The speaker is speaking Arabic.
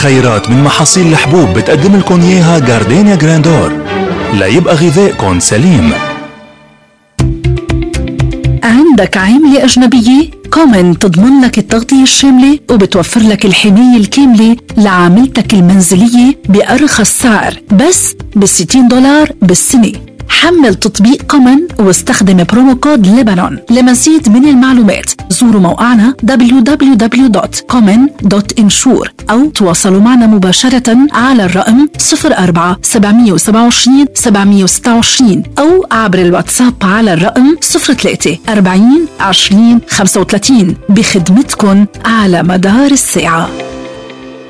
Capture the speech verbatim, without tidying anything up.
خيرات من محاصيل الحبوب بتقدم لكم إياها جاردينيا جراندور ليبقى غذائكم سليم. عندك عاملة أجنبية؟ كومن تضمن لك التغطية الشاملة وبتوفر لك الحماية الكاملة لعاملتك المنزلية بأرخص سعر بس بستين دولار بالسنة. حمل تطبيق كومن واستخدم برومو كود لبنان. لمزيد من المعلومات زوروا موقعنا دبليو دبليو دبليو دوت كومن دوت انشور أو تواصلوا معنا مباشرة على الرقم صفر أربعة سبعمية سبعة وعشرين سبعمية وستة وعشرين أو عبر الواتساب على الرقم صفر ثلاثة أربعين عشرين خمسة وثلاثين بخدمتكم على مدار الساعة.